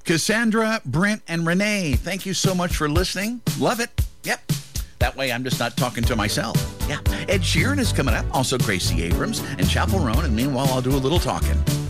Cassandra, Brent, and Renee, thank you so much for listening. Love it. Yep. That way I'm just not talking to myself. Yeah. Ed Sheeran is coming up. Also Gracie Abrams and Chapel Roan. And meanwhile, I'll do a little talking.